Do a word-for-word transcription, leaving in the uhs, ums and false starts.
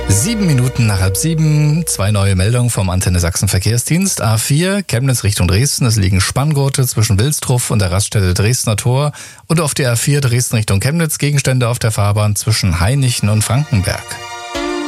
Sieben Minuten nach halb sieben, zwei neue Meldungen vom Antenne Sachsen Verkehrsdienst. A vier, Chemnitz Richtung Dresden. Es liegen Spanngurte zwischen Wilstruff und der Raststätte Dresdner Tor. Und auf der A vier Dresden Richtung Chemnitz Gegenstände auf der Fahrbahn zwischen Hainichen und Frankenberg.